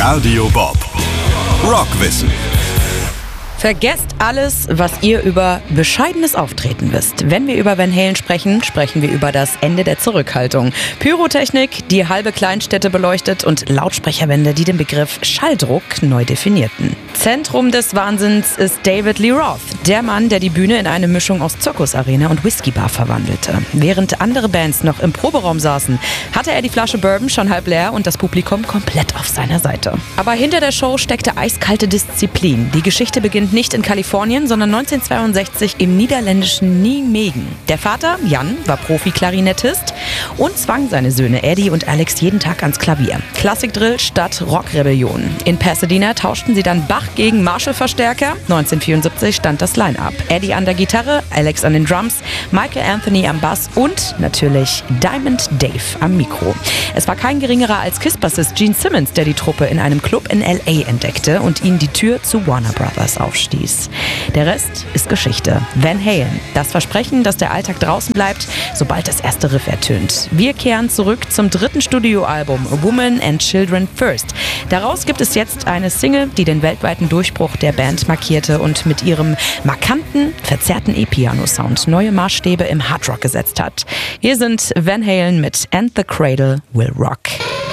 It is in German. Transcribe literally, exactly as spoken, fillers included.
Radio Bob. Rockwissen. Vergesst alles, was ihr über bescheidenes Auftreten wisst. Wenn wir über Van Halen sprechen, sprechen wir über das Ende der Zurückhaltung. Pyrotechnik, die halbe Kleinstädte beleuchtet und Lautsprecherwände, die den Begriff Schalldruck neu definierten. Zentrum des Wahnsinns ist David Lee Roth, der Mann, der die Bühne in eine Mischung aus Zirkusarena und Whiskybar verwandelte. Während andere Bands noch im Proberaum saßen, hatte er die Flasche Bourbon schon halb leer und das Publikum komplett auf seiner Seite. Aber hinter der Show steckte eiskalte Disziplin. Die Geschichte beginnt nicht in Kalifornien, sondern neunzehnhundertzweiundsechzig im niederländischen Nijmegen. Der Vater, Jan, war Profi-Klarinettist und zwang seine Söhne Eddie und Alex jeden Tag ans Klavier. Klassikdrill statt Rockrebellion. In Pasadena tauschten sie dann Bach gegen Marshall-Verstärker. neunzehnhundertvierundsiebzig stand das Line-Up. Eddie an der Gitarre, Alex an den Drums, Michael Anthony am Bass und natürlich Diamond Dave am Mikro. Es war kein geringerer als Kiss-Bassist Gene Simmons, der die Truppe in einem Club in L A entdeckte und ihnen die Tür zu Warner Brothers aufstieß. Der Rest ist Geschichte. Van Halen, das Versprechen, dass der Alltag draußen bleibt, sobald das erste Riff ertönt. Wir kehren zurück zum dritten Studioalbum Women and Children First. Daraus gibt es jetzt eine Single, die den weltweiten Durchbruch der Band markierte und mit ihrem markanten, verzerrten E-Piano-Sound neue Maßstäbe im Hardrock gesetzt hat. Hier sind Van Halen mit And the Cradle Will Rock.